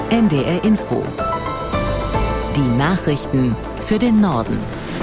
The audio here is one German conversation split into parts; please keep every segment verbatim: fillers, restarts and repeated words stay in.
N D R Info. Die Nachrichten für den Norden.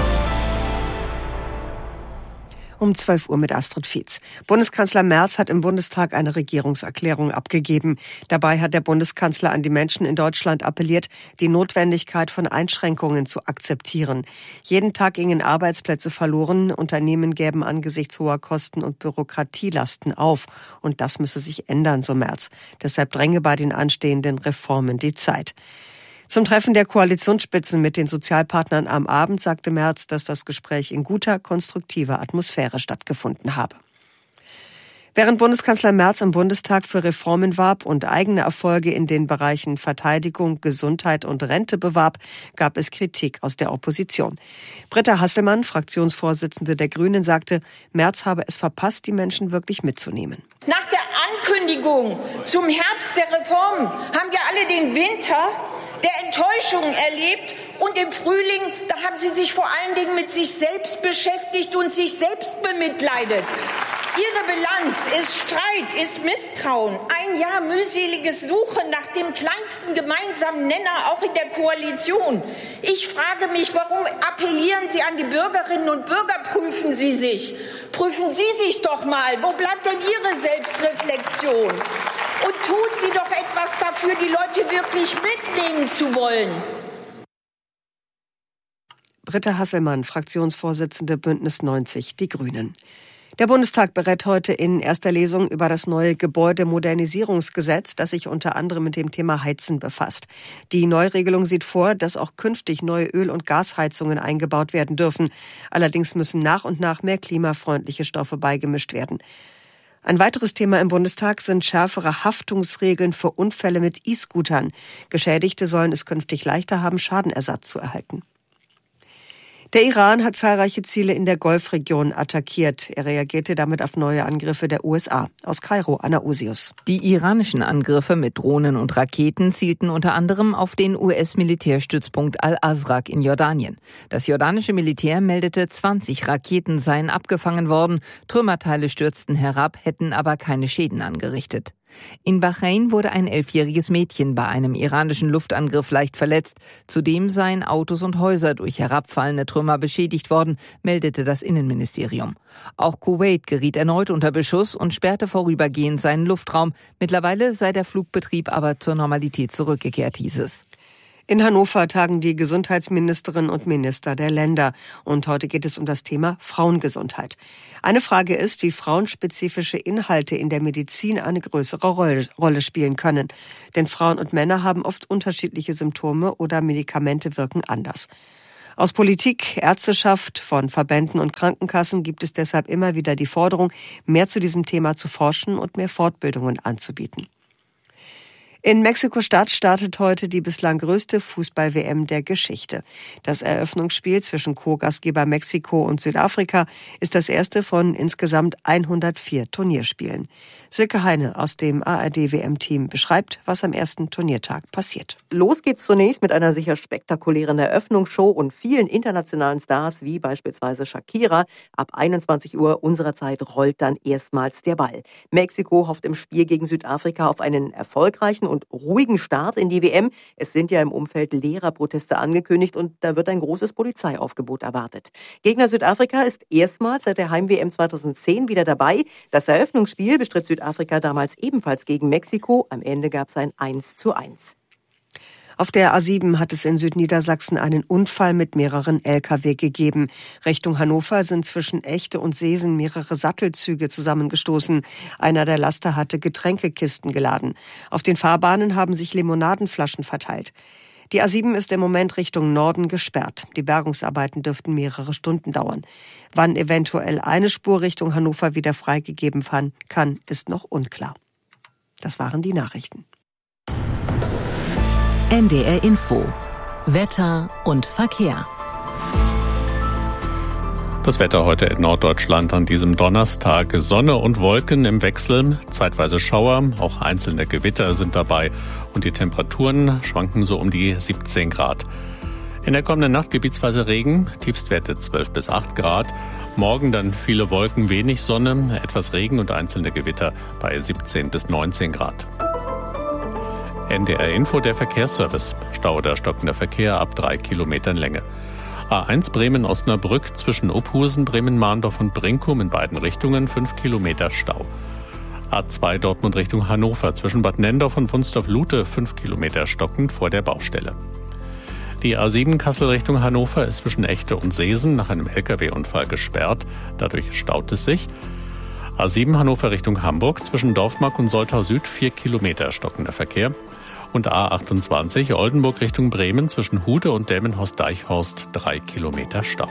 Um zwölf Uhr mit Astrid Fietz. Bundeskanzler Merz hat im Bundestag eine Regierungserklärung abgegeben. Dabei hat der Bundeskanzler an die Menschen in Deutschland appelliert, die Notwendigkeit von Einschränkungen zu akzeptieren. Jeden Tag gingen Arbeitsplätze verloren, Unternehmen gäben angesichts hoher Kosten und Bürokratielasten auf. Und das müsse sich ändern, so Merz. Deshalb dränge bei den anstehenden Reformen die Zeit. Zum Treffen der Koalitionsspitzen mit den Sozialpartnern am Abend sagte Merz, dass das Gespräch in guter, konstruktiver Atmosphäre stattgefunden habe. Während Bundeskanzler Merz im Bundestag für Reformen warb und eigene Erfolge in den Bereichen Verteidigung, Gesundheit und Rente bewarb, gab es Kritik aus der Opposition. Britta Hasselmann, Fraktionsvorsitzende der Grünen, sagte, Merz habe es verpasst, die Menschen wirklich mitzunehmen. Nach der Ankündigung zum Herbst der Reformen haben wir alle den Winter der Enttäuschung erlebt und im Frühling, da haben sie sich vor allen Dingen mit sich selbst beschäftigt und sich selbst bemitleidet. Ihre Bilanz ist Streit, ist Misstrauen, ein Jahr mühseliges Suchen nach dem kleinsten gemeinsamen Nenner, auch in der Koalition. Ich frage mich, warum appellieren Sie an die Bürgerinnen und Bürger? Prüfen Sie sich. Prüfen Sie sich doch mal. Wo bleibt denn Ihre Selbstreflexion? Und tun Sie doch etwas dafür, die Leute wirklich mitnehmen zu wollen. Britta Hasselmann, Fraktionsvorsitzende Bündnis neunzig, die Grünen. Der Bundestag berät heute in erster Lesung über das neue Gebäudemodernisierungsgesetz, das sich unter anderem mit dem Thema Heizen befasst. Die Neuregelung sieht vor, dass auch künftig neue Öl- und Gasheizungen eingebaut werden dürfen. Allerdings müssen nach und nach mehr klimafreundliche Stoffe beigemischt werden. Ein weiteres Thema im Bundestag sind schärfere Haftungsregeln für Unfälle mit E-Scootern. Geschädigte sollen es künftig leichter haben, Schadenersatz zu erhalten. Der Iran hat zahlreiche Ziele in der Golfregion attackiert. Er reagierte damit auf neue Angriffe der U S A. Aus Kairo, Anna Usius. Die iranischen Angriffe mit Drohnen und Raketen zielten unter anderem auf den U S-Militärstützpunkt Al-Azraq in Jordanien. Das jordanische Militär meldete, zwanzig Raketen seien abgefangen worden. Trümmerteile stürzten herab, hätten aber keine Schäden angerichtet. In Bahrain wurde ein elfjähriges Mädchen bei einem iranischen Luftangriff leicht verletzt. Zudem seien Autos und Häuser durch herabfallende Trümmer beschädigt worden, meldete das Innenministerium. Auch Kuwait geriet erneut unter Beschuss und sperrte vorübergehend seinen Luftraum. Mittlerweile sei der Flugbetrieb aber zur Normalität zurückgekehrt, hieß es. In Hannover tagen die Gesundheitsministerinnen und Minister der Länder. Und heute geht es um das Thema Frauengesundheit. Eine Frage ist, wie frauenspezifische Inhalte in der Medizin eine größere Rolle spielen können. Denn Frauen und Männer haben oft unterschiedliche Symptome oder Medikamente wirken anders. Aus Politik, Ärzteschaft, von Verbänden und Krankenkassen gibt es deshalb immer wieder die Forderung, mehr zu diesem Thema zu forschen und mehr Fortbildungen anzubieten. In Mexiko-Stadt startet heute die bislang größte Fußball-W M der Geschichte. Das Eröffnungsspiel zwischen Co-Gastgeber Mexiko und Südafrika ist das erste von insgesamt hundertvier Turnierspielen. Silke Heine aus dem A R D-W M-Team beschreibt, was am ersten Turniertag passiert. Los geht's zunächst mit einer sicher spektakulären Eröffnungsshow und vielen internationalen Stars, wie beispielsweise Shakira. Ab einundzwanzig Uhr unserer Zeit rollt dann erstmals der Ball. Mexiko hofft im Spiel gegen Südafrika auf einen erfolgreichen und ruhigen Start in die W M. Es sind ja im Umfeld Lehrerproteste angekündigt und da wird ein großes Polizeiaufgebot erwartet. Gegner Südafrika ist erstmals seit der Heim-W M zweitausendzehn wieder dabei. Das Eröffnungsspiel bestritt Südafrika damals ebenfalls gegen Mexiko. Am Ende gab es ein eins zu eins. Auf der A sieben hat es in Südniedersachsen einen Unfall mit mehreren L K W gegeben. Richtung Hannover sind zwischen Echte und Seesen mehrere Sattelzüge zusammengestoßen. Einer der Laster hatte Getränkekisten geladen. Auf den Fahrbahnen haben sich Limonadenflaschen verteilt. Die A sieben ist im Moment Richtung Norden gesperrt. Die Bergungsarbeiten dürften mehrere Stunden dauern. Wann eventuell eine Spur Richtung Hannover wieder freigegeben kann, ist noch unklar. Das waren die Nachrichten. N D R Info. Wetter und Verkehr. Das Wetter heute in Norddeutschland an diesem Donnerstag. Sonne und Wolken im Wechsel, zeitweise Schauer, auch einzelne Gewitter sind dabei und die Temperaturen schwanken so um die siebzehn Grad. In der kommenden Nacht gebietsweise Regen, Tiefstwerte zwölf bis acht Grad. Morgen dann viele Wolken, wenig Sonne, etwas Regen und einzelne Gewitter bei siebzehn bis neunzehn Grad. N D R Info, der Verkehrsservice. Stau oder stockender Verkehr ab drei Kilometern Länge. A eins Bremen-Osnabrück zwischen Uphusen, Bremen-Mahndorf und Brinkum in beiden Richtungen fünf Kilometer Stau. A zwei Dortmund Richtung Hannover zwischen Bad Nenndorf und Wunstorf-Lute fünf Kilometer stockend vor der Baustelle. Die A sieben Kassel Richtung Hannover ist zwischen Echte und Seesen nach einem L K W-Unfall gesperrt. Dadurch staut es sich. A sieben Hannover Richtung Hamburg zwischen Dorfmark und Soltau Süd vier Kilometer stockender Verkehr. Und A achtundzwanzig Oldenburg Richtung Bremen zwischen Hude und Delmenhorst-Deichhorst drei Kilometer Stau.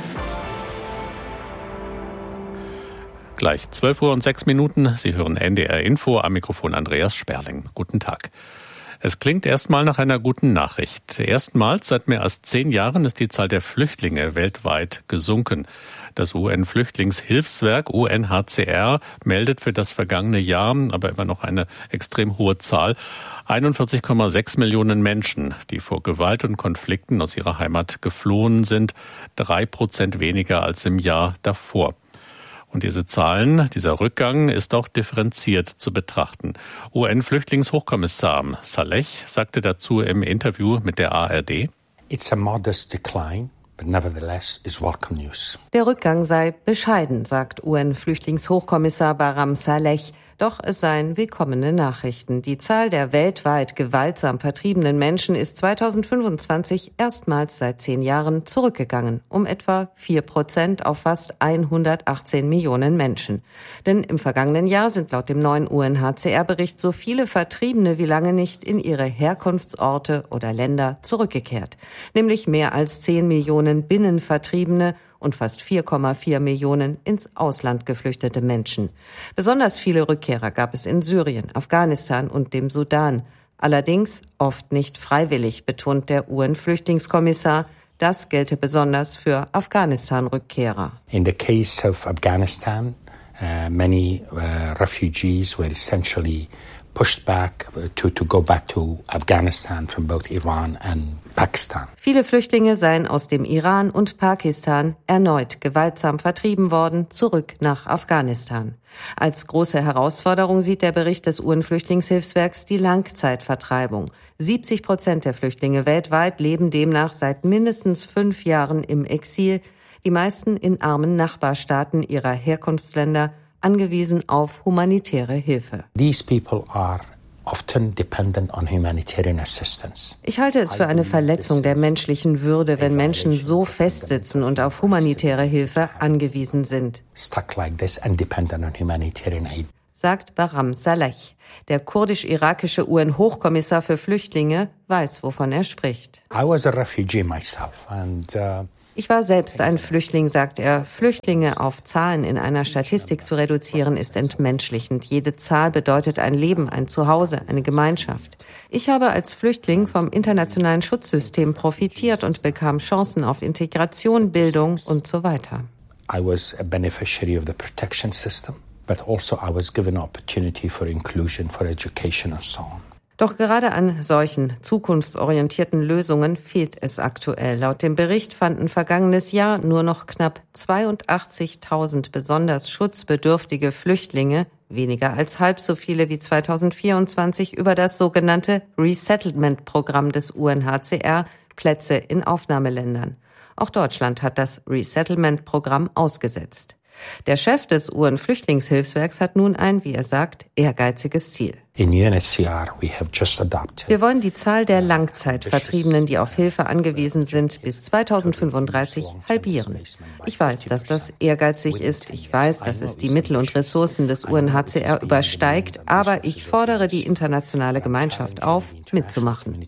Gleich zwölf Uhr und sechs Minuten. Sie hören N D R Info, am Mikrofon Andreas Sperling. Guten Tag. Es klingt erstmal nach einer guten Nachricht. Erstmals seit mehr als zehn Jahren ist die Zahl der Flüchtlinge weltweit gesunken. Das U N-Flüchtlingshilfswerk U N H C R meldet für das vergangene Jahr aber immer noch eine extrem hohe Zahl. einundvierzig Komma sechs Millionen Menschen, die vor Gewalt und Konflikten aus ihrer Heimat geflohen sind. Drei Prozent weniger als im Jahr davor. Und diese Zahlen, dieser Rückgang ist auch differenziert zu betrachten. U N-Flüchtlingshochkommissar Saleh sagte dazu im Interview mit der A R D: It's a modest decline, but nevertheless is welcome news. Der Rückgang sei bescheiden, sagt U N-Flüchtlingshochkommissar Baram Saleh. Doch es seien willkommene Nachrichten. Die Zahl der weltweit gewaltsam vertriebenen Menschen ist zweitausendfünfundzwanzig erstmals seit zehn Jahren zurückgegangen, um etwa vier Prozent auf fast hundertachtzehn Millionen Menschen. Denn im vergangenen Jahr sind laut dem neuen U N H C R-Bericht so viele Vertriebene wie lange nicht in ihre Herkunftsorte oder Länder zurückgekehrt. Nämlich mehr als zehn Millionen Binnenvertriebene und fast vier Komma vier Millionen ins Ausland geflüchtete Menschen. Besonders viele Rückkehrer gab es in Syrien, Afghanistan und dem Sudan. Allerdings oft nicht freiwillig, betont der U N-Flüchtlingskommissar. Das gelte besonders für Afghanistan-Rückkehrer. In the case of Afghanistan, uh, many uh, refugees were essentially pushed back to, to go back to Afghanistan from both Iran and Pakistan. Viele Flüchtlinge seien aus dem Iran und Pakistan erneut gewaltsam vertrieben worden, zurück nach Afghanistan. Als große Herausforderung sieht der Bericht des U N-Flüchtlingshilfswerks die Langzeitvertreibung. siebzig Prozent der Flüchtlinge weltweit leben demnach seit mindestens fünf Jahren im Exil, die meisten in armen Nachbarstaaten ihrer Herkunftsländer, angewiesen auf humanitäre Hilfe. These people are often dependent on humanitarian assistance. Ich halte es für eine Verletzung der menschlichen Würde, wenn Menschen so festsitzen und auf humanitäre Hilfe angewiesen sind, Stuck like this and dependent on humanitarian aid. sagt Baram Saleh. Der kurdisch-irakische U N-Hochkommissar für Flüchtlinge weiß, wovon er spricht. I was a refugee myself and uh, Ich war selbst ein Flüchtling, sagt er. Flüchtlinge auf Zahlen in einer Statistik zu reduzieren, ist entmenschlichend. Jede Zahl bedeutet ein Leben, ein Zuhause, eine Gemeinschaft. Ich habe als Flüchtling vom internationalen Schutzsystem profitiert und bekam Chancen auf Integration, Bildung und so weiter. I was a beneficiary of the protection system, but also I was given opportunity for inclusion, for education and so on. Doch gerade an solchen zukunftsorientierten Lösungen fehlt es aktuell. Laut dem Bericht fanden vergangenes Jahr nur noch knapp zweiundachtzigtausend besonders schutzbedürftige Flüchtlinge, weniger als halb so viele wie zweitausendvierundzwanzig, über das sogenannte Resettlement-Programm des U N H C R Plätze in Aufnahmeländern. Auch Deutschland hat das Resettlement-Programm ausgesetzt. Der Chef des U N-Flüchtlingshilfswerks hat nun ein, wie er sagt, ehrgeiziges Ziel. In U N H C R, we have just adopted. Wir wollen die Zahl der Langzeitvertriebenen, die auf Hilfe angewiesen sind, bis zweitausendfünfunddreißig halbieren. Ich weiß, dass das ehrgeizig ist. Ich weiß, dass es die Mittel und Ressourcen des U N H C R übersteigt. Aber ich fordere die internationale Gemeinschaft auf, mitzumachen.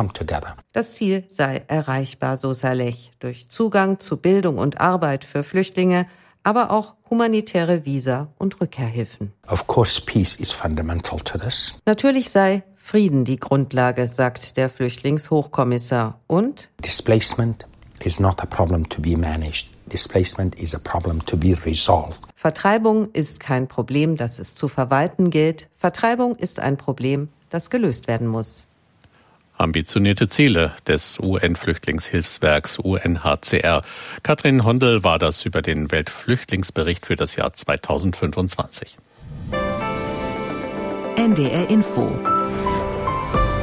Das Ziel sei erreichbar, so Saleh, durch Zugang zu Bildung und Arbeit für Flüchtlinge, aber auch humanitäre Visa und Rückkehrhilfen. Of course, peace is fundamental to this. Natürlich sei Frieden die Grundlage, sagt der Flüchtlingshochkommissar. Und? Displacement is not a problem to be managed. Displacement is a problem to be resolved. Vertreibung ist kein Problem, das es zu verwalten gilt. Vertreibung ist ein Problem, das gelöst werden muss. Ambitionierte Ziele des U N-Flüchtlingshilfswerks U N H C R. Katrin Hondel war das über den Weltflüchtlingsbericht für das Jahr zweitausendfünfundzwanzig. N D R Info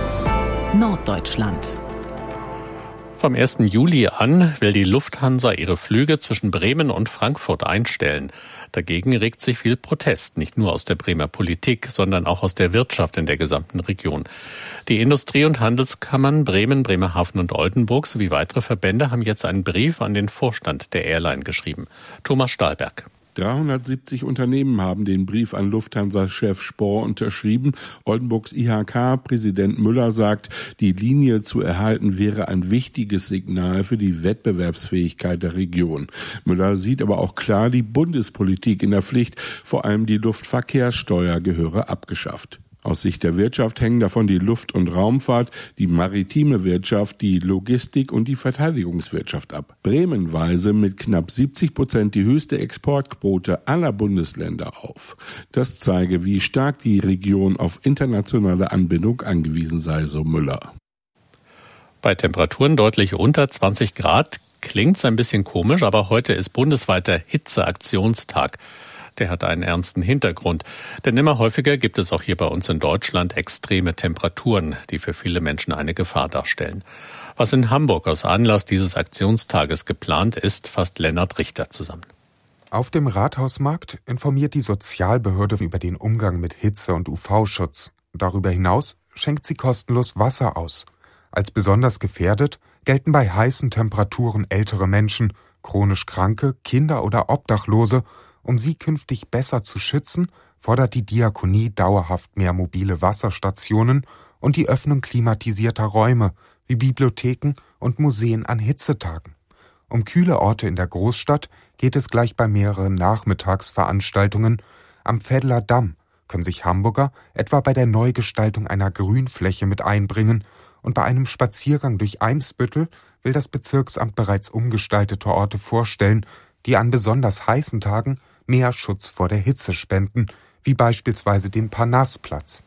Norddeutschland. Vom ersten Juli an will die Lufthansa ihre Flüge zwischen Bremen und Frankfurt einstellen. Dagegen regt sich viel Protest, nicht nur aus der Bremer Politik, sondern auch aus der Wirtschaft in der gesamten Region. Die Industrie- und Handelskammern Bremen, Bremerhaven und Oldenburg sowie weitere Verbände haben jetzt einen Brief an den Vorstand der Airline geschrieben. Thomas Stahlberg. dreihundertsiebzig Unternehmen haben den Brief an Lufthansa-Chef Spohr unterschrieben. Oldenburgs I H K-Präsident Müller sagt, die Linie zu erhalten wäre ein wichtiges Signal für die Wettbewerbsfähigkeit der Region. Müller sieht aber auch klar die Bundespolitik in der Pflicht, vor allem die Luftverkehrssteuer gehöre abgeschafft. Aus Sicht der Wirtschaft hängen davon die Luft- und Raumfahrt, die maritime Wirtschaft, die Logistik und die Verteidigungswirtschaft ab. Bremen weise mit knapp siebzig Prozent die höchste Exportquote aller Bundesländer auf. Das zeige, wie stark die Region auf internationale Anbindung angewiesen sei, so Müller. Bei Temperaturen deutlich unter zwanzig Grad klingt's ein bisschen komisch, aber heute ist bundesweiter Hitzeaktionstag. Der hat einen ernsten Hintergrund. Denn immer häufiger gibt es auch hier bei uns in Deutschland extreme Temperaturen, die für viele Menschen eine Gefahr darstellen. Was in Hamburg aus Anlass dieses Aktionstages geplant ist, fasst Lennart Richter zusammen. Auf dem Rathausmarkt informiert die Sozialbehörde über den Umgang mit Hitze- und U V-Schutz. Darüber hinaus schenkt sie kostenlos Wasser aus. Als besonders gefährdet gelten bei heißen Temperaturen ältere Menschen, chronisch Kranke, Kinder oder Obdachlose. Um sie künftig besser zu schützen, fordert die Diakonie dauerhaft mehr mobile Wasserstationen und die Öffnung klimatisierter Räume wie Bibliotheken und Museen an Hitzetagen. Um kühle Orte in der Großstadt geht es gleich bei mehreren Nachmittagsveranstaltungen. Am Veddler Damm können sich Hamburger etwa bei der Neugestaltung einer Grünfläche mit einbringen und bei einem Spaziergang durch Eimsbüttel will das Bezirksamt bereits umgestaltete Orte vorstellen, die an besonders heißen Tagen mehr Schutz vor der Hitze spenden, wie beispielsweise den Parnassplatz.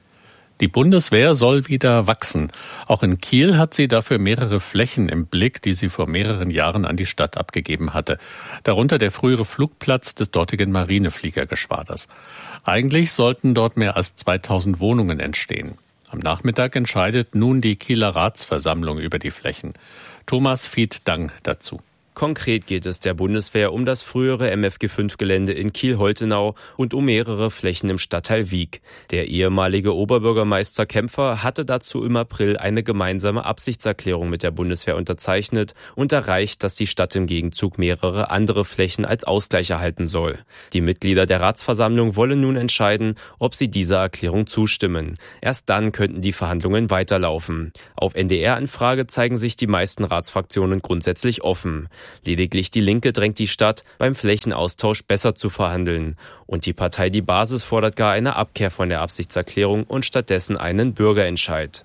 Die Bundeswehr soll wieder wachsen. Auch in Kiel hat sie dafür mehrere Flächen im Blick, die sie vor mehreren Jahren an die Stadt abgegeben hatte. Darunter der frühere Flugplatz des dortigen Marinefliegergeschwaders. Eigentlich sollten dort mehr als zweitausend Wohnungen entstehen. Am Nachmittag entscheidet nun die Kieler Ratsversammlung über die Flächen. Thomas Fied-Dang dazu. Konkret geht es der Bundeswehr um das frühere M F G fünf Gelände in Kiel-Holtenau und um mehrere Flächen im Stadtteil Wiek. Der ehemalige Oberbürgermeister Kämpfer hatte dazu im April eine gemeinsame Absichtserklärung mit der Bundeswehr unterzeichnet und erreicht, dass die Stadt im Gegenzug mehrere andere Flächen als Ausgleich erhalten soll. Die Mitglieder der Ratsversammlung wollen nun entscheiden, ob sie dieser Erklärung zustimmen. Erst dann könnten die Verhandlungen weiterlaufen. Auf N D R-Anfrage zeigen sich die meisten Ratsfraktionen grundsätzlich offen. Lediglich die Linke drängt die Stadt, beim Flächenaustausch besser zu verhandeln. Und die Partei Die Basis fordert gar eine Abkehr von der Absichtserklärung und stattdessen einen Bürgerentscheid.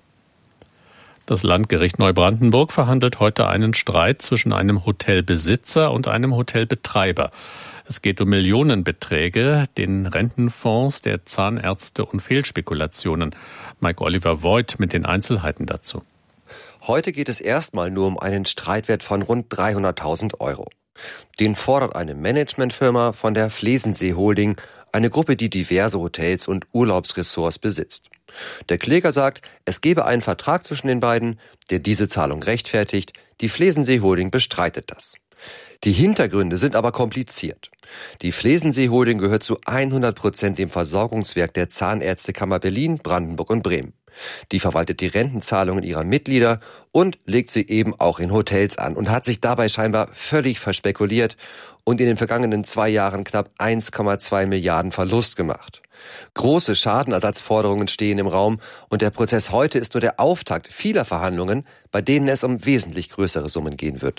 Das Landgericht Neubrandenburg verhandelt heute einen Streit zwischen einem Hotelbesitzer und einem Hotelbetreiber. Es geht um Millionenbeträge, den Rentenfonds der Zahnärzte und Fehlspekulationen. Mike Oliver Voigt mit den Einzelheiten dazu. Heute geht es erstmal nur um einen Streitwert von rund dreihunderttausend Euro. Den fordert eine Managementfirma von der Flesensee Holding, eine Gruppe, die diverse Hotels und Urlaubsressorts besitzt. Der Kläger sagt, es gebe einen Vertrag zwischen den beiden, der diese Zahlung rechtfertigt. Die Flesensee Holding bestreitet das. Die Hintergründe sind aber kompliziert. Die Flesensee Holding gehört zu hundert Prozent dem Versorgungswerk der Zahnärztekammer Berlin, Brandenburg und Bremen. Die verwaltet die Rentenzahlungen ihrer Mitglieder und legt sie eben auch in Hotels an und hat sich dabei scheinbar völlig verspekuliert und in den vergangenen zwei Jahren knapp eins Komma zwei Milliarden Verlust gemacht. Große Schadenersatzforderungen stehen im Raum und der Prozess heute ist nur der Auftakt vieler Verhandlungen, bei denen es um wesentlich größere Summen gehen wird.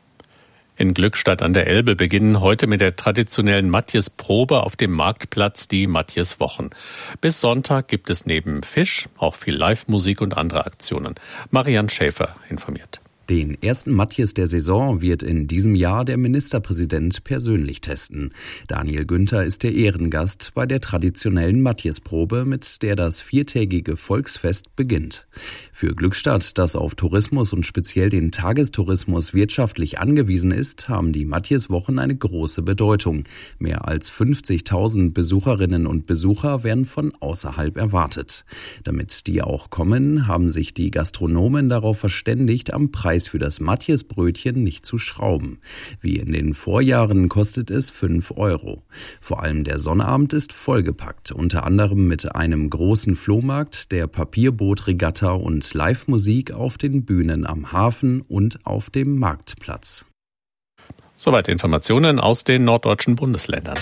In Glückstadt an der Elbe beginnen heute mit der traditionellen Matjes-Probe auf dem Marktplatz die Matjes-Wochen. Bis Sonntag gibt es neben Fisch auch viel Live-Musik und andere Aktionen. Marianne Schäfer informiert. Den ersten Matthias der Saison wird in diesem Jahr der Ministerpräsident persönlich testen. Daniel Günther ist der Ehrengast bei der traditionellen Matthias-Probe, mit der das viertägige Volksfest beginnt. Für Glückstadt, das auf Tourismus und speziell den Tagestourismus wirtschaftlich angewiesen ist, haben die Matthias-Wochen eine große Bedeutung. Mehr als fünfzigtausend Besucherinnen und Besucher werden von außerhalb erwartet. Damit die auch kommen, haben sich die Gastronomen darauf verständigt, am Preis für das Matthias-Brötchen nicht zu schrauben. Wie in den Vorjahren kostet es fünf Euro. Vor allem der Sonnabend ist vollgepackt, unter anderem mit einem großen Flohmarkt, der Papierbootregatta und Live-Musik auf den Bühnen am Hafen und auf dem Marktplatz. Soweit Informationen aus den norddeutschen Bundesländern.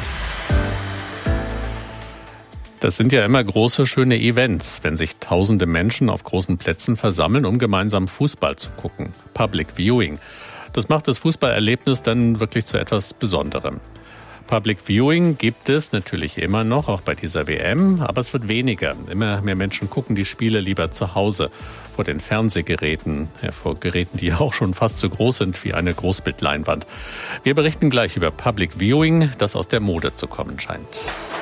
Das sind ja immer große, schöne Events, wenn sich tausende Menschen auf großen Plätzen versammeln, um gemeinsam Fußball zu gucken. Public Viewing. Das macht das Fußballerlebnis dann wirklich zu etwas Besonderem. Public Viewing gibt es natürlich immer noch, auch bei dieser W M, aber es wird weniger. Immer mehr Menschen gucken die Spiele lieber zu Hause, vor den Fernsehgeräten, ja, vor Geräten, die auch schon fast so groß sind wie eine Großbildleinwand. Wir berichten gleich über Public Viewing, das aus der Mode zu kommen scheint.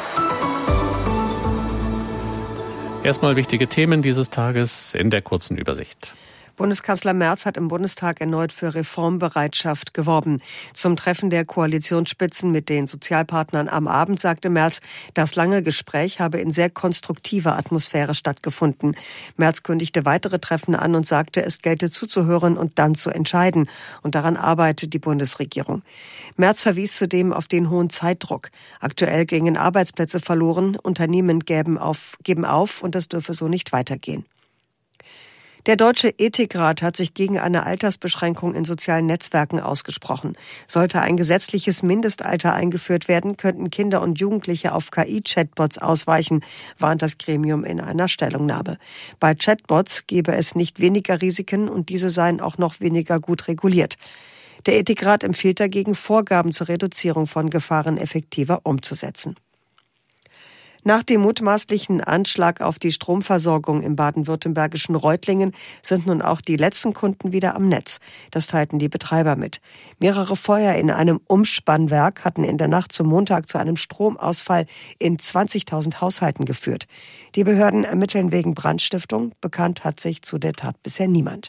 Erstmal wichtige Themen dieses Tages in der kurzen Übersicht. Bundeskanzler Merz hat im Bundestag erneut für Reformbereitschaft geworben. Zum Treffen der Koalitionsspitzen mit den Sozialpartnern am Abend sagte Merz, das lange Gespräch habe in sehr konstruktiver Atmosphäre stattgefunden. Merz kündigte weitere Treffen an und sagte, es gelte zuzuhören und dann zu entscheiden. Und daran arbeitet die Bundesregierung. Merz verwies zudem auf den hohen Zeitdruck. Aktuell gingen Arbeitsplätze verloren, Unternehmen geben auf, geben auf und das dürfe so nicht weitergehen. Der Deutsche Ethikrat hat sich gegen eine Altersbeschränkung in sozialen Netzwerken ausgesprochen. Sollte ein gesetzliches Mindestalter eingeführt werden, könnten Kinder und Jugendliche auf K I-Chatbots ausweichen, warnt das Gremium in einer Stellungnahme. Bei Chatbots gebe es nicht weniger Risiken und diese seien auch noch weniger gut reguliert. Der Ethikrat empfiehlt dagegen, Vorgaben zur Reduzierung von Gefahren effektiver umzusetzen. Nach dem mutmaßlichen Anschlag auf die Stromversorgung im baden-württembergischen Reutlingen sind nun auch die letzten Kunden wieder am Netz. Das teilten die Betreiber mit. Mehrere Feuer in einem Umspannwerk hatten in der Nacht zum Montag zu einem Stromausfall in zwanzigtausend Haushalten geführt. Die Behörden ermitteln wegen Brandstiftung. Bekannt hat sich zu der Tat bisher niemand.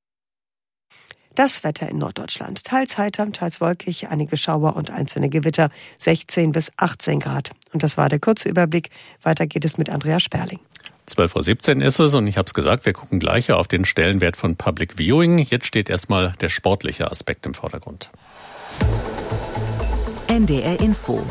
Das Wetter in Norddeutschland. Teils heiter, teils wolkig, einige Schauer und einzelne Gewitter, sechzehn bis achtzehn Grad. Und das war der kurze Überblick. Weiter geht es mit Andrea Sperling. zwölf Uhr siebzehn ist es und ich habe es gesagt, wir gucken gleich auf den Stellenwert von Public Viewing. Jetzt steht erstmal der sportliche Aspekt im Vordergrund. N D R Info.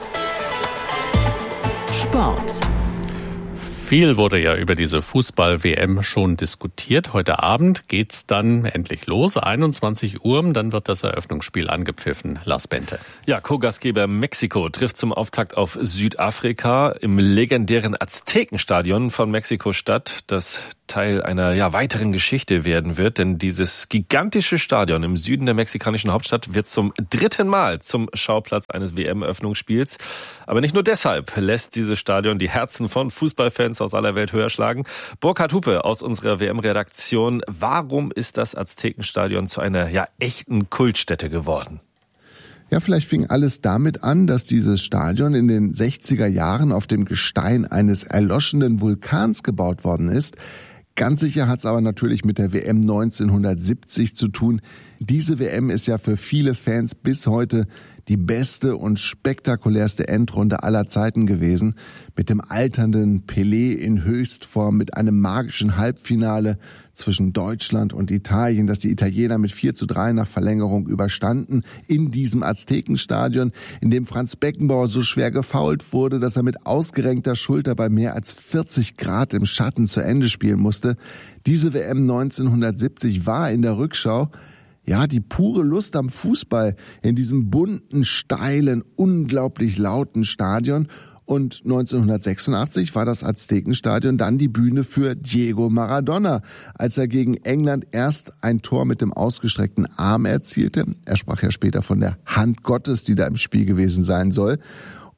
Sport. Viel wurde ja über diese Fußball-W M schon diskutiert. Heute Abend geht's dann endlich los. einundzwanzig Uhr, dann wird das Eröffnungsspiel angepfiffen. Lars Bente. Ja, Co-Gastgeber Mexiko trifft zum Auftakt auf Südafrika im legendären Aztekenstadion von Mexiko-Stadt, das Teil einer ja, weiteren Geschichte werden wird. Denn dieses gigantische Stadion im Süden der mexikanischen Hauptstadt wird zum dritten Mal zum Schauplatz eines W M-Eröffnungsspiels. Aber nicht nur deshalb lässt dieses Stadion die Herzen von Fußballfans aus aller Welt höher schlagen. Burkhard Hupe aus unserer W M-Redaktion. Warum ist das Aztekenstadion zu einer ja echten Kultstätte geworden? Ja, vielleicht fing alles damit an, dass dieses Stadion in den sechziger Jahren auf dem Gestein eines erloschenen Vulkans gebaut worden ist. Ganz sicher hat es aber natürlich mit der W M neunzehnhundertsiebzig zu tun. Diese W M ist ja für viele Fans bis heute die beste und spektakulärste Endrunde aller Zeiten gewesen. Mit dem alternden Pelé in Höchstform, mit einem magischen Halbfinale zwischen Deutschland und Italien, das die Italiener mit vier zu drei nach Verlängerung überstanden, in diesem Aztekenstadion, in dem Franz Beckenbauer so schwer gefoult wurde, dass er mit ausgerenkter Schulter bei mehr als vierzig Grad im Schatten zu Ende spielen musste. Diese W M neunzehnhundertsiebzig war in der Rückschau ja die pure Lust am Fußball in diesem bunten, steilen, unglaublich lauten Stadion. Und neunzehnhundertsechsundachtzig war das Aztekenstadion dann die Bühne für Diego Maradona, als er gegen England erst ein Tor mit dem ausgestreckten Arm erzielte. Er sprach ja später von der Hand Gottes, die da im Spiel gewesen sein soll.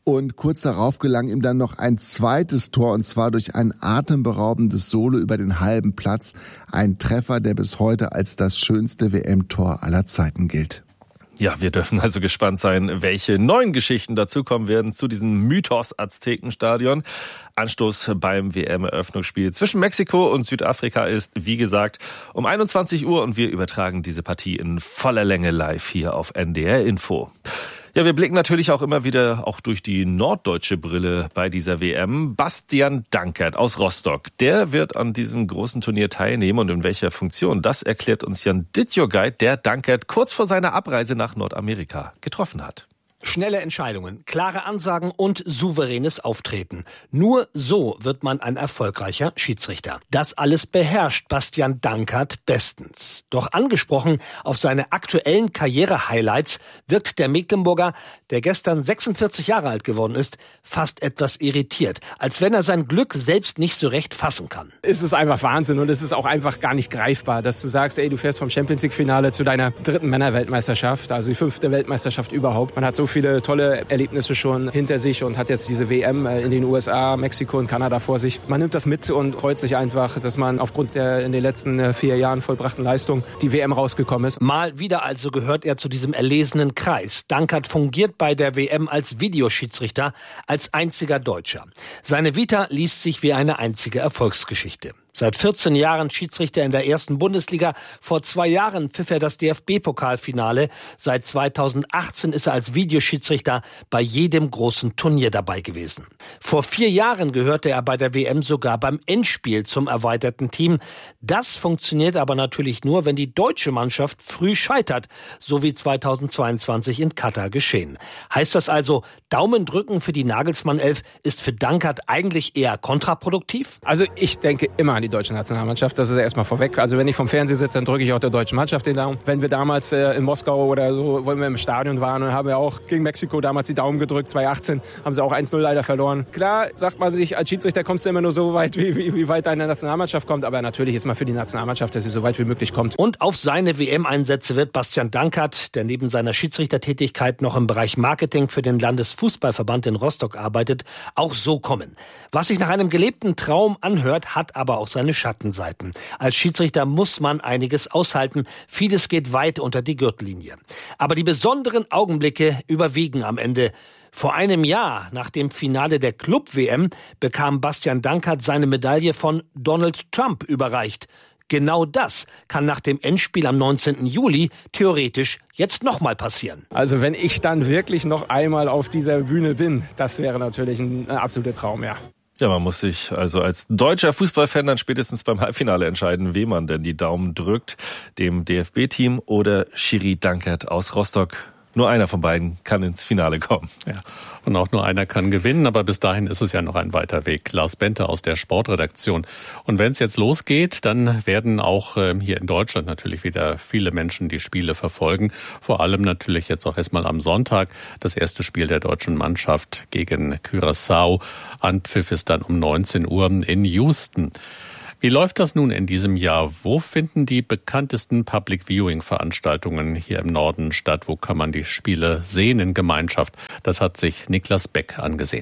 Und kurz darauf gelang ihm dann noch ein zweites Tor, und zwar durch ein atemberaubendes Solo über den halben Platz. Ein Treffer, der bis heute als das schönste W M-Tor aller Zeiten gilt. Ja, wir dürfen also gespannt sein, welche neuen Geschichten dazukommen werden zu diesem Mythos Aztekenstadion. Anstoß beim W M-Eröffnungsspiel zwischen Mexiko und Südafrika ist, wie gesagt, um einundzwanzig Uhr und wir übertragen diese Partie in voller Länge live hier auf N D R Info. Ja, wir blicken natürlich auch immer wieder auch durch die norddeutsche Brille bei dieser W M. Bastian Dankert aus Rostock, der wird an diesem großen Turnier teilnehmen, und in welcher Funktion, das erklärt uns Jan Dittjogeit, der Dankert kurz vor seiner Abreise nach Nordamerika getroffen hat. Schnelle Entscheidungen, klare Ansagen und souveränes Auftreten. Nur so wird man ein erfolgreicher Schiedsrichter. Das alles beherrscht Bastian Dankert bestens. Doch angesprochen auf seine aktuellen Karriere-Highlights wirkt der Mecklenburger, der gestern sechsundvierzig Jahre alt geworden ist, fast etwas irritiert. Als wenn er sein Glück selbst nicht so recht fassen kann. Es ist einfach Wahnsinn, und es ist auch einfach gar nicht greifbar, dass du sagst, ey, du fährst vom Champions-League-Finale zu deiner dritten Männerweltmeisterschaft, also die fünfte Weltmeisterschaft überhaupt. Man hat so viele tolle Erlebnisse schon hinter sich und hat jetzt diese W M in den U S A, Mexiko und Kanada vor sich. Man nimmt das mit und freut sich einfach, dass man aufgrund der in den letzten vier Jahren vollbrachten Leistung die W M rausgekommen ist. Mal wieder also gehört er zu diesem erlesenen Kreis. Dankert fungiert bei der W M als Videoschiedsrichter, als einziger Deutscher. Seine Vita liest sich wie eine einzige Erfolgsgeschichte. Seit vierzehn Jahren Schiedsrichter in der ersten Bundesliga. Vor zwei Jahren pfiff er das D F B-Pokalfinale. Seit zweitausendachtzehn ist er als Videoschiedsrichter bei jedem großen Turnier dabei gewesen. Vor vier Jahren gehörte er bei der W M sogar beim Endspiel zum erweiterten Team. Das funktioniert aber natürlich nur, wenn die deutsche Mannschaft früh scheitert, so wie zweitausendzweiundzwanzig in Katar geschehen. Heißt das also, Daumen drücken für die Nagelsmann-Elf ist für Dankert eigentlich eher kontraproduktiv? Also ich denke immer an die deutsche Nationalmannschaft, das ist ja erstmal vorweg. Also wenn ich vom Fernseher sitze, dann drücke ich auch der deutschen Mannschaft den Daumen. Wenn wir damals äh, in Moskau oder so, wo wir im Stadion waren, und haben wir auch gegen Mexiko damals die Daumen gedrückt, zweitausendachtzehn, haben sie auch eins null leider verloren. Klar, sagt man sich, als Schiedsrichter kommst du immer nur so weit, wie, wie, wie weit deine Nationalmannschaft kommt, aber natürlich ist man für die Nationalmannschaft, dass sie so weit wie möglich kommt. Und auf seine W M-Einsätze wird Bastian Dankert, der neben seiner Schiedsrichtertätigkeit noch im Bereich Marketing für den Landesfußballverband in Rostock arbeitet, auch so kommen. Was sich nach einem gelebten Traum anhört, hat aber auch seine Schattenseiten. Als Schiedsrichter muss man einiges aushalten. Vieles geht weit unter die Gürtellinie. Aber die besonderen Augenblicke überwiegen am Ende. Vor einem Jahr, nach dem Finale der Club-W M, bekam Bastian Dankert seine Medaille von Donald Trump überreicht. Genau das kann nach dem Endspiel am neunzehnten Juli theoretisch jetzt nochmal passieren. Also wenn ich dann wirklich noch einmal auf dieser Bühne bin, das wäre natürlich ein absoluter Traum, ja. Ja, man muss sich also als deutscher Fußballfan dann spätestens beim Halbfinale entscheiden, wem man denn die Daumen drückt, dem D F B-Team oder Schiri Dankert aus Rostock. Nur einer von beiden kann ins Finale kommen. Ja. Und auch nur einer kann gewinnen, aber bis dahin ist es ja noch ein weiter Weg. Lars Bente aus der Sportredaktion. Und wenn es jetzt losgeht, dann werden auch hier in Deutschland natürlich wieder viele Menschen die Spiele verfolgen. Vor allem natürlich jetzt auch erstmal am Sonntag das erste Spiel der deutschen Mannschaft gegen Curaçao. Anpfiff ist dann um neunzehn Uhr in Houston. Wie läuft das nun in diesem Jahr? Wo finden die bekanntesten Public-Viewing-Veranstaltungen hier im Norden statt? Wo kann man die Spiele sehen in Gemeinschaft? Das hat sich Niklas Beck angesehen.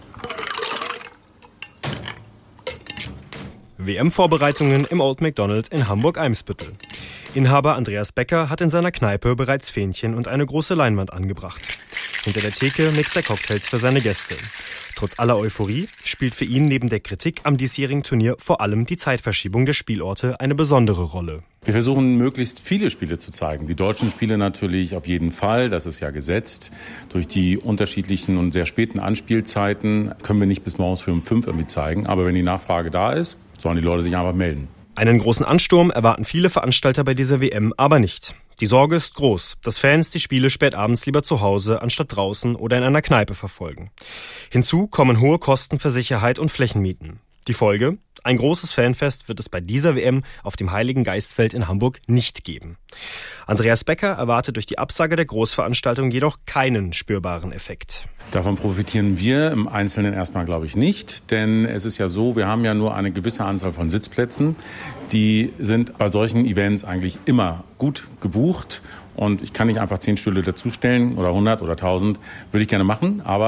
W M-Vorbereitungen im Old McDonald in Hamburg-Eimsbüttel. Inhaber Andreas Becker hat in seiner Kneipe bereits Fähnchen und eine große Leinwand angebracht. Hinter der Theke mixt er Cocktails für seine Gäste. Trotz aller Euphorie spielt für ihn neben der Kritik am diesjährigen Turnier vor allem die Zeitverschiebung der Spielorte eine besondere Rolle. Wir versuchen, möglichst viele Spiele zu zeigen. Die deutschen Spiele natürlich auf jeden Fall, das ist ja gesetzt. Durch die unterschiedlichen und sehr späten Anspielzeiten können wir nicht bis morgens früh um fünf irgendwie zeigen. Aber wenn die Nachfrage da ist, sollen die Leute sich einfach melden. Einen großen Ansturm erwarten viele Veranstalter bei dieser W M aber nicht. Die Sorge ist groß, dass Fans die Spiele spät abends lieber zu Hause anstatt draußen oder in einer Kneipe verfolgen. Hinzu kommen hohe Kosten für Sicherheit und Flächenmieten. Die Folge? Ein großes Fanfest wird es bei dieser W M auf dem Heiligen Geistfeld in Hamburg nicht geben. Andreas Becker erwartet durch die Absage der Großveranstaltung jedoch keinen spürbaren Effekt. Davon profitieren wir im Einzelnen erstmal, glaube ich, nicht. Denn es ist ja so, wir haben ja nur eine gewisse Anzahl von Sitzplätzen. Die sind bei solchen Events eigentlich immer gut gebucht. Und ich kann nicht einfach zehn Stühle dazustellen oder hundert oder tausend, würde ich gerne machen. Aber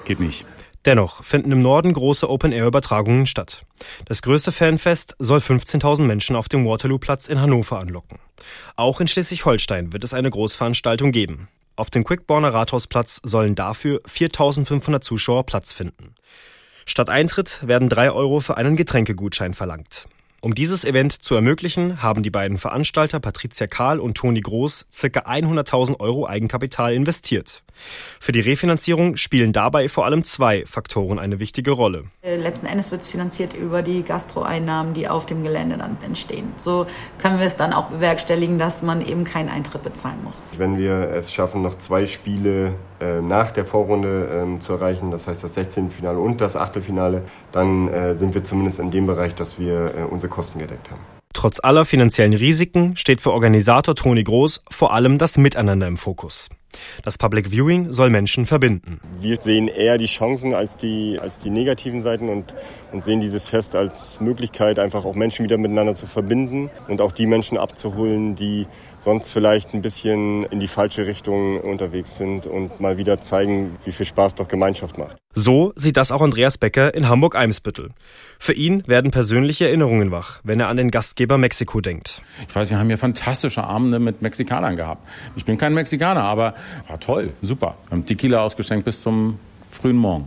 geht nicht. Dennoch finden im Norden große Open-Air-Übertragungen statt. Das größte Fanfest soll fünfzehntausend Menschen auf dem Waterloo-Platz in Hannover anlocken. Auch in Schleswig-Holstein wird es eine Großveranstaltung geben. Auf dem Quickborner Rathausplatz sollen dafür viertausendfünfhundert Zuschauer Platz finden. Statt Eintritt werden drei Euro für einen Getränkegutschein verlangt. Um dieses Event zu ermöglichen, haben die beiden Veranstalter Patricia Kahl und Toni Groß ca. hunderttausend Euro Eigenkapital investiert. Für die Refinanzierung spielen dabei vor allem zwei Faktoren eine wichtige Rolle. Letzten Endes wird es finanziert über die Gastroeinnahmen, die auf dem Gelände dann entstehen. So können wir es dann auch bewerkstelligen, dass man eben keinen Eintritt bezahlen muss. Wenn wir es schaffen, noch zwei Spiele äh, nach der Vorrunde äh, zu erreichen, das heißt das Sechzehntelfinale und das Achtelfinale, dann äh, sind wir zumindest in dem Bereich, dass wir äh, unsere Kosten gedeckt haben. Trotz aller finanziellen Risiken steht für Organisator Toni Groß vor allem das Miteinander im Fokus. Das Public Viewing soll Menschen verbinden. Wir sehen eher die Chancen als die, als die negativen Seiten und, und sehen dieses Fest als Möglichkeit, einfach auch Menschen wieder miteinander zu verbinden und auch die Menschen abzuholen, die sonst vielleicht ein bisschen in die falsche Richtung unterwegs sind und mal wieder zeigen, wie viel Spaß doch Gemeinschaft macht. So sieht das auch Andreas Becker in Hamburg-Eimsbüttel. Für ihn werden persönliche Erinnerungen wach, wenn er an den Gastgeber Mexiko denkt. Ich weiß, wir haben hier fantastische Abende mit Mexikanern gehabt. Ich bin kein Mexikaner, aber war toll, super. Wir haben Tequila ausgeschenkt bis zum frühen Morgen.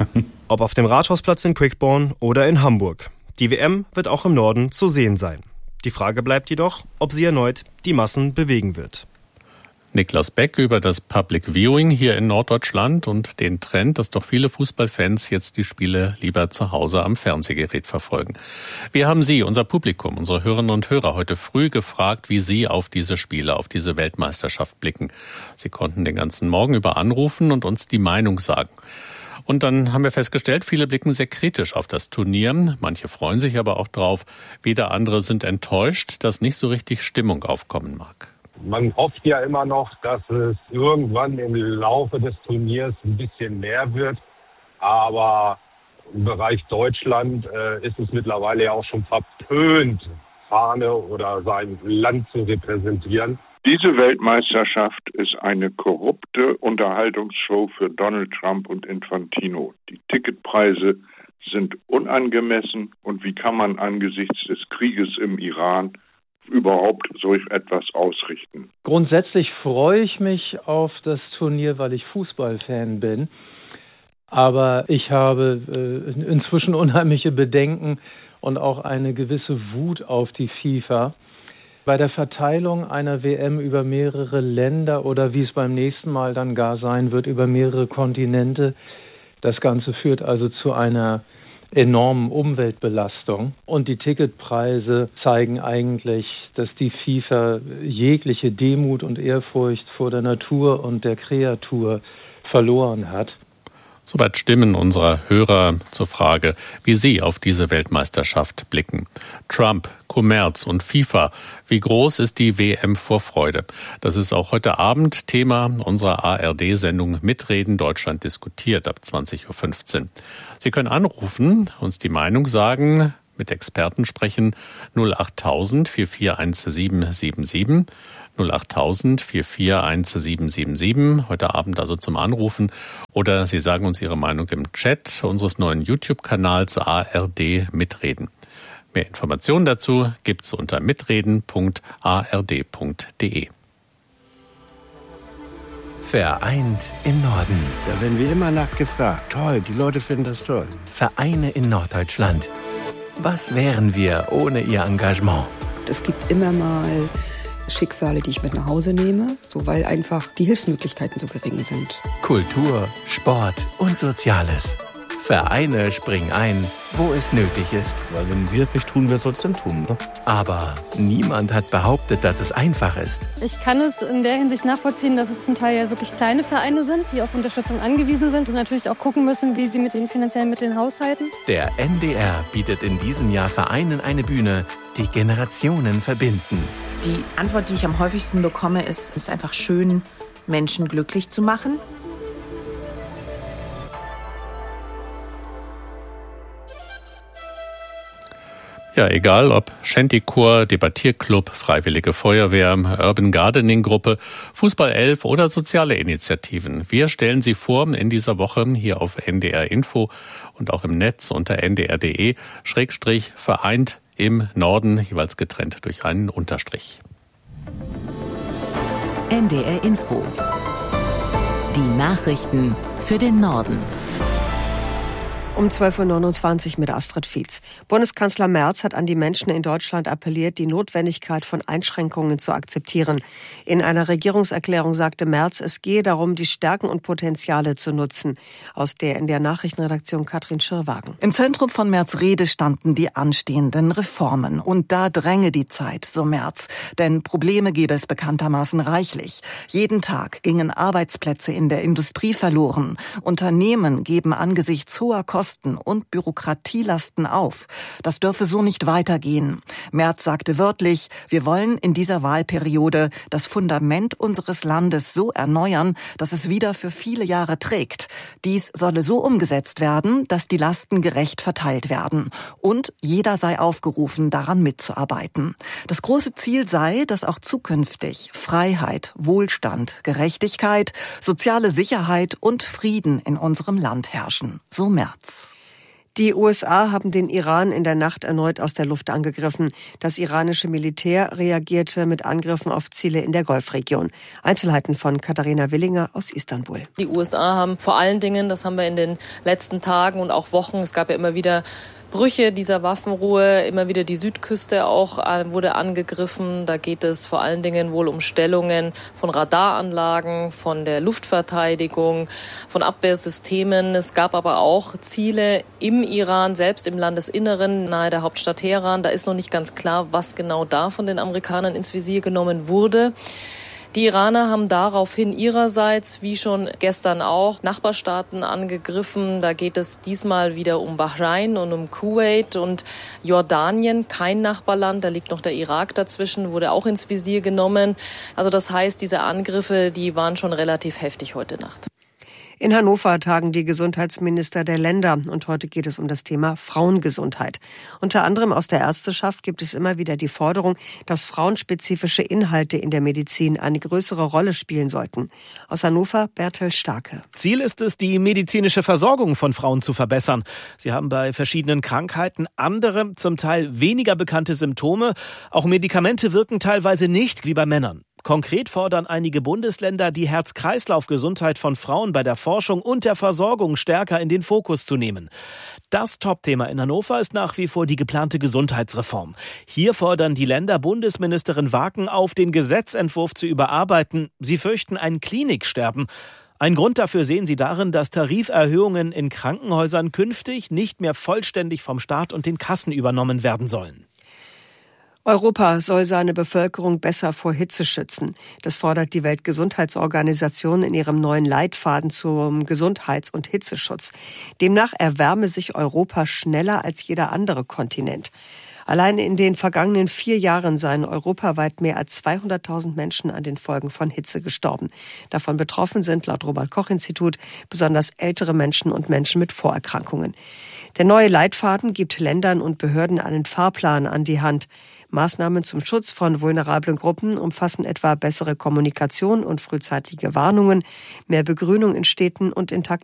Ob auf dem Rathausplatz in Quickborn oder in Hamburg. Die W M wird auch im Norden zu sehen sein. Die Frage bleibt jedoch, ob sie erneut die Massen bewegen wird. Niklas Beck über das Public Viewing hier in Norddeutschland und den Trend, dass doch viele Fußballfans jetzt die Spiele lieber zu Hause am Fernsehgerät verfolgen. Wir haben Sie, unser Publikum, unsere Hörerinnen und Hörer, heute früh gefragt, wie Sie auf diese Spiele, auf diese Weltmeisterschaft blicken. Sie konnten den ganzen Morgen über anrufen und uns die Meinung sagen. Und dann haben wir festgestellt, viele blicken sehr kritisch auf das Turnier. Manche freuen sich aber auch drauf. Wieder andere sind enttäuscht, dass nicht so richtig Stimmung aufkommen mag. Man hofft ja immer noch, dass es irgendwann im Laufe des Turniers ein bisschen mehr wird. Aber im Bereich Deutschland äh, ist es mittlerweile ja auch schon verpönt, Fahne oder sein Land zu repräsentieren. Diese Weltmeisterschaft ist eine korrupte Unterhaltungsshow für Donald Trump und Infantino. Die Ticketpreise sind unangemessen. Und wie kann man angesichts des Krieges im Iran überhaupt so etwas ausrichten? Grundsätzlich freue ich mich auf das Turnier, weil ich Fußballfan bin. Aber ich habe äh, inzwischen unheimliche Bedenken und auch eine gewisse Wut auf die FIFA. Bei der Verteilung einer W M über mehrere Länder oder wie es beim nächsten Mal dann gar sein wird, über mehrere Kontinente, das Ganze führt also zu einer enormen Umweltbelastung. Und die Ticketpreise zeigen eigentlich, dass die FIFA jegliche Demut und Ehrfurcht vor der Natur und der Kreatur verloren hat. Soweit Stimmen unserer Hörer zur Frage, wie sie auf diese Weltmeisterschaft blicken. Trump, Kommerz und FIFA. Wie groß ist die W M-Vorfreude? Das ist auch heute Abend Thema unserer A R D-Sendung Mitreden Deutschland diskutiert ab zwanzig Uhr fünfzehn. Sie können anrufen, uns die Meinung sagen, mit Experten sprechen null acht tausend vier vier eins sieben sieben sieben, null acht tausend vier vier eins sieben sieben sieben, heute Abend also zum Anrufen. Oder Sie sagen uns Ihre Meinung im Chat unseres neuen YouTube-Kanals A R D Mitreden. Mehr Informationen dazu gibt's unter mitreden punkt a r d punkt d e. Vereint im Norden. Da werden wir immer nachgefragt. Toll, die Leute finden das toll. Vereine in Norddeutschland. Was wären wir ohne ihr Engagement? Es gibt immer mal Schicksale, die ich mit nach Hause nehme, so weil einfach die Hilfsmöglichkeiten so gering sind. Kultur, Sport und Soziales. Vereine springen ein, wo es nötig ist. Weil wenn wir es nicht tun, wer soll es denn tun? Ne? Aber niemand hat behauptet, dass es einfach ist. Ich kann es in der Hinsicht nachvollziehen, dass es zum Teil ja wirklich kleine Vereine sind, die auf Unterstützung angewiesen sind und natürlich auch gucken müssen, wie sie mit den finanziellen Mitteln haushalten. Der N D R bietet in diesem Jahr Vereinen eine Bühne, die Generationen verbinden. Die Antwort, die ich am häufigsten bekomme, ist, es ist einfach schön, Menschen glücklich zu machen. Ja, egal ob Shantychor, Debattierclub, Freiwillige Feuerwehr, Urban Gardening Gruppe, Fußball elf oder soziale Initiativen. Wir stellen sie vor in dieser Woche hier auf N D R Info und auch im Netz unter n d r punkt d e schrägstrich vereint im Norden, jeweils getrennt durch einen Unterstrich. N D R Info. Die Nachrichten für den Norden. Um zwölf Uhr neunundzwanzig mit Astrid Fietz. Bundeskanzler Merz hat an die Menschen in Deutschland appelliert, die Notwendigkeit von Einschränkungen zu akzeptieren. In einer Regierungserklärung sagte Merz, es gehe darum, die Stärken und Potenziale zu nutzen. Aus der in der Nachrichtenredaktion Katrin Schirrwagen. Im Zentrum von Merz' Rede standen die anstehenden Reformen. Und da dränge die Zeit, so Merz. Denn Probleme gäbe es bekanntermaßen reichlich. Jeden Tag gingen Arbeitsplätze in der Industrie verloren. Unternehmen geben angesichts hoher Kosten und Bürokratielasten auf. Das dürfe so nicht weitergehen. Merz sagte wörtlich, wir wollen in dieser Wahlperiode das Fundament unseres Landes so erneuern, dass es wieder für viele Jahre trägt. Dies solle so umgesetzt werden, dass die Lasten gerecht verteilt werden. Und jeder sei aufgerufen, daran mitzuarbeiten. Das große Ziel sei, dass auch zukünftig Freiheit, Wohlstand, Gerechtigkeit, soziale Sicherheit und Frieden in unserem Land herrschen. So Merz. Die U S A haben den Iran in der Nacht erneut aus der Luft angegriffen. Das iranische Militär reagierte mit Angriffen auf Ziele in der Golfregion. Einzelheiten von Katharina Willinger aus Istanbul. Die U S A haben vor allen Dingen, das haben wir in den letzten Tagen und auch Wochen, es gab ja immer wieder Brüche dieser Waffenruhe, immer wieder die Südküste auch wurde angegriffen. Da geht es vor allen Dingen wohl um Stellungen von Radaranlagen, von der Luftverteidigung, von Abwehrsystemen. Es gab aber auch Ziele im Iran, selbst im Landesinneren, nahe der Hauptstadt Teheran. Da ist noch nicht ganz klar, was genau da von den Amerikanern ins Visier genommen wurde. Die Iraner haben daraufhin ihrerseits, wie schon gestern auch, Nachbarstaaten angegriffen. Da geht es diesmal wieder um Bahrain und um Kuwait und Jordanien, kein Nachbarland. Da liegt noch der Irak dazwischen, wurde auch ins Visier genommen. Also das heißt, diese Angriffe, die waren schon relativ heftig heute Nacht. In Hannover tagen die Gesundheitsminister der Länder und heute geht es um das Thema Frauengesundheit. Unter anderem aus der Ärzteschaft gibt es immer wieder die Forderung, dass frauenspezifische Inhalte in der Medizin eine größere Rolle spielen sollten. Aus Hannover Bertel Starke. Ziel ist es, die medizinische Versorgung von Frauen zu verbessern. Sie haben bei verschiedenen Krankheiten andere, zum Teil weniger bekannte Symptome. Auch Medikamente wirken teilweise nicht wie bei Männern. Konkret fordern einige Bundesländer, die Herz-Kreislauf-Gesundheit von Frauen bei der Forschung und der Versorgung stärker in den Fokus zu nehmen. Das Topthema in Hannover ist nach wie vor die geplante Gesundheitsreform. Hier fordern die Länder Bundesministerin Waken auf, den Gesetzentwurf zu überarbeiten. Sie fürchten ein Kliniksterben. Ein Grund dafür sehen sie darin, dass Tariferhöhungen in Krankenhäusern künftig nicht mehr vollständig vom Staat und den Kassen übernommen werden sollen. Europa soll seine Bevölkerung besser vor Hitze schützen. Das fordert die Weltgesundheitsorganisation in ihrem neuen Leitfaden zum Gesundheits- und Hitzeschutz. Demnach erwärme sich Europa schneller als jeder andere Kontinent. Allein in den vergangenen vier Jahren seien europaweit mehr als zweihunderttausend Menschen an den Folgen von Hitze gestorben. Davon betroffen sind laut Robert-Koch-Institut besonders ältere Menschen und Menschen mit Vorerkrankungen. Der neue Leitfaden gibt Ländern und Behörden einen Fahrplan an die Hand. Maßnahmen zum Schutz von vulnerablen Gruppen umfassen etwa bessere Kommunikation und frühzeitige Warnungen, mehr Begrünung in Städten und intakte